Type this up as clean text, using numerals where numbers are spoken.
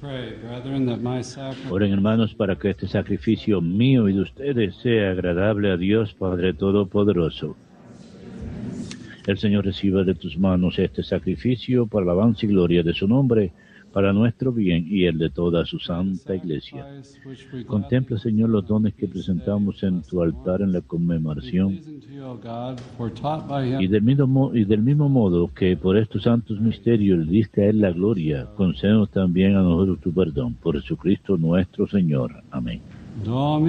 Oren, hermanos, para que este sacrificio mío y de ustedes sea agradable a Dios Padre Todopoderoso. El Señor reciba de tus manos este sacrificio para la alabanza y gloria de su nombre, para nuestro bien y el de toda su santa Iglesia. Contempla, Señor, los dones que presentamos en tu altar en la conmemoración, y del mismo modo que por estos santos misterios le diste a Él la gloria, concédenos también a nosotros tu perdón. Por Jesucristo nuestro Señor. Amén.